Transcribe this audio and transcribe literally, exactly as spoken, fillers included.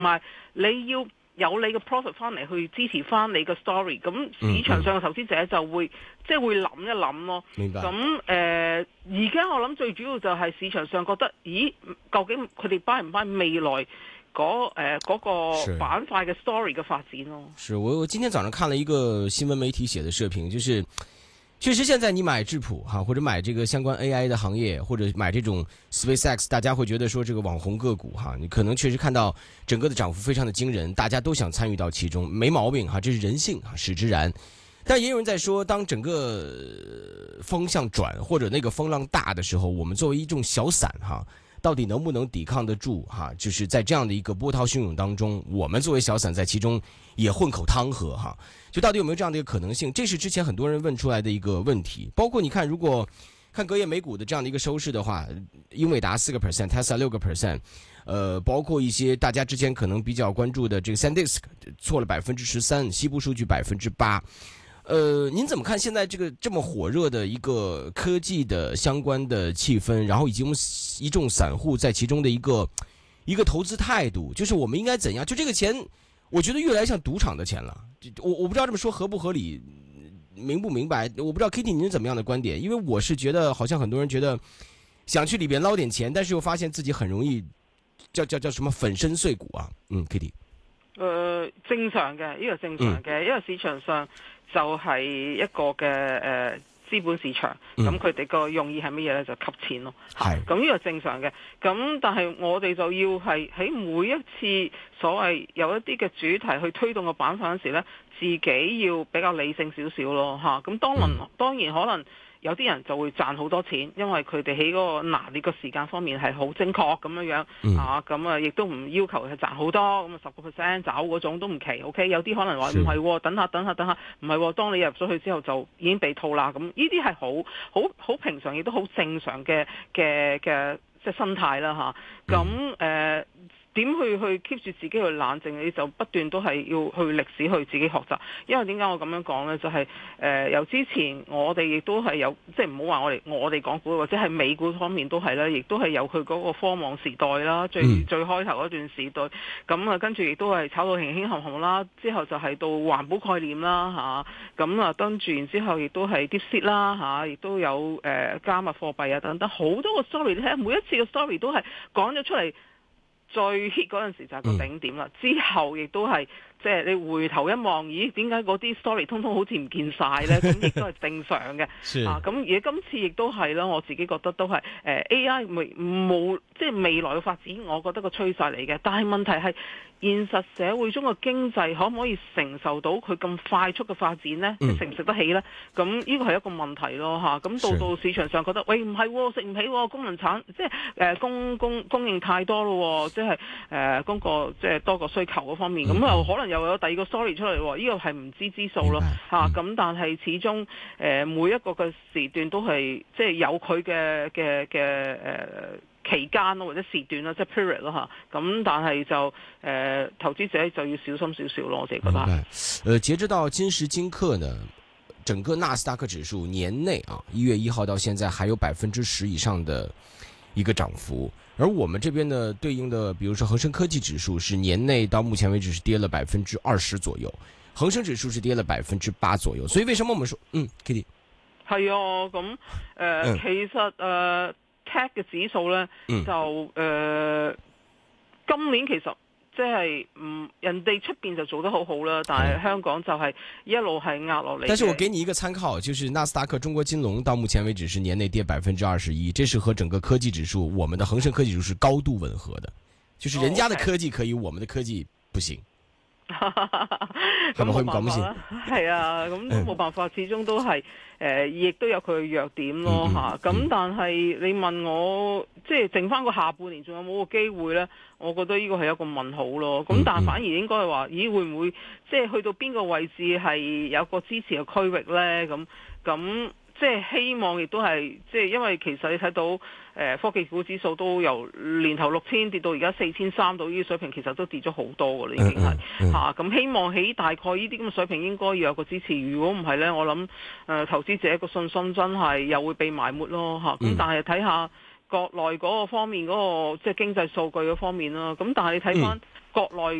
埋你要有你嘅 profit 翻嚟去支持翻你嘅 story， 咁市場上嘅投資者就會、嗯嗯、即係會諗一諗咯。 明白。 咁誒，而家我諗最主要就係市場上覺得，咦，究竟佢哋 buy 唔 buy 未來嗰誒嗰個板塊嘅 story 嘅發展咯？ 是我我今天早上看了一個新聞媒體寫的社評，就是確實現在你買質樸哈，或者買這個相關 A I 的行業，或者買這種 SpaceX， 大家會覺得說這個網紅個股哈，你可能確實看到整個的漲幅非常的驚人，大家都想參與到其中，沒毛病哈，這是人性哈，使之然。但也有人在說，當整個風向轉或者那個風浪大的時候，我們作為一眾小散哈，到底能不能抵抗得住哈？就是在這樣的一個波濤洶湧當中，我們作為小散在其中也混口湯喝哈。就到底有沒有這樣的一個可能性？這是之前很多人問出來的一個問題。包括你看，如果看隔夜美股的這樣的一個收市的話，英偉達四個 percent，Tesla 六個 percent，呃，包括一些大家之前可能比較關注的這個 SanDisk 錯了百分之十三，西部數據百分之八。呃，您怎麼看現在這個這麼火熱的一個科技的相關的氣氛，然後以及我們一眾散戶在其中的一個一個投資態度，就是我們應該怎樣？就這個錢，我覺得越來越像賭場的錢了。我我不知道這麼說合不合理，明不明白？我不知道 Kitty 您是怎麼樣的觀點？因為我是覺得好像很多人覺得想去裏邊撈點錢，但是又發現自己很容易叫叫叫什麼粉身碎骨啊。嗯 ，Kitty。 呃，正常嘅，呢個正常嘅，因為市場上就係一個嘅誒資本市場，咁佢哋個用意係乜嘢呢？就吸錢咯。係。咁呢個正常嘅，咁但係我哋就要係喺每一次所謂有一啲嘅主題去推動個板塊嗰時呢，自己要比較理性少少咯嚇。咁當然當然可能。有啲人就會賺好多錢，因為佢哋喺嗰個拿捏個時間方面係好精確咁樣樣、嗯、啊，咁啊亦都唔要求係賺好多，咁啊十個 percent 找嗰種都唔奇 ，OK？ 有啲可能話唔係，等下等下等下，唔係、哦，當你入咗去之後就已經被套啦，咁呢啲係好好好平常亦都好正常嘅嘅嘅即係心態啦嚇，咁誒。呃點去去 keep 住自己去冷靜，你就不斷都係要去歷史去自己學習。因為點解我咁樣講呢？就係、是、誒、呃、由之前我哋亦都係有，即係唔好話我哋我哋港股或者係美股方面都係啦，亦都係有佢嗰個科網時代啦，最、嗯、最開頭嗰段時代。咁啊跟住亦都係炒到輕輕紅紅啦，之後就係到環保概念啦嚇，咁啊跟住然之後亦都係 DeepSeek 啦嚇，亦都有誒、呃、加密貨幣啊等等，好多個 story 你睇下每一次嘅 story 都係講咗出嚟。最 hit 嗰陣時就係個頂點啦，之後亦都係即係你回頭一望，咦？點解嗰啲 story 通通好似唔見晒呢？咁亦都係正常嘅。啊，咁而今次亦都係啦，我自己覺得都係誒、呃、A I 未冇即係未來嘅發展，我覺得個趨勢嚟嘅。但係問題係現實社會中嘅經濟可唔可以承受到佢咁快速嘅發展呢？嗯、食唔食得起呢？咁呢個係一個問題咯嚇。咁到到市場上覺得喂唔係喎，食唔起喎，供能產即係誒、呃、供供供應太多咯，即係誒供個即係多個需求嗰方面。咁、嗯、又可能又有第二個 story 出嚟喎。呢、這個係唔知之數咯嚇。咁、嗯啊、但係始終誒、呃、每一個嘅時段都係即係有佢嘅嘅嘅誒。期間咯，或者時段啦，即係 period 咯嚇，咁但係就誒、呃、投資者就要小心少少咯，我自己覺得。 誒、呃，截至到今時今刻呢，整個納斯達克指數年內啊，一月一號到現在還有百分之十以上的一個漲幅，而我們這邊呢對應的，比如說恒生科技指數是年內到目前為止是跌了百分之二十左右，恒生指數是跌了百分之八左右，所以為什麼我們說嗯 Kitty 係啊，咁誒、呃嗯、其實誒。呃Tech 嘅指數咧、嗯、就誒、呃、今年其實即係唔人哋出邊就做得好好啦，但係香港就係一路係壓落嚟。 但是我給你一個參考，就是納斯達克中國金龍到目前為止是年內跌百分之二十一，這是和整個科技指數，我們的恒生科技指數是高度吻合的，就是人家的科技可以，我們的科技不行。 咁冇辦法啦，係啊，咁都冇辦法，始終都係誒，亦、呃、都有佢嘅弱點咯吓。咁、嗯嗯、但係你問我，即係剩翻個下半年仲有冇個機會咧？我覺得呢個係一個問號咯。咁、嗯、但係反而應該係話，咦會唔會即係去到邊個位置係有個支持嘅區域咧？咁咁。即係希望亦都係，即係因為其實你睇到誒、呃、科技股指數都由年頭六千跌到而家四千三到呢啲水平，其實都跌咗好多㗎啦，已經係嚇。咁、嗯嗯啊、希望喺大概呢啲咁嘅水平應該要有個支持。如果唔係咧，我諗誒、呃、投資者個信心真係又會被埋沒咯嚇。咁、啊、但係睇下國內嗰個方面嗰、嗰個即係經濟數據嗰方面啦。咁但係你睇翻國內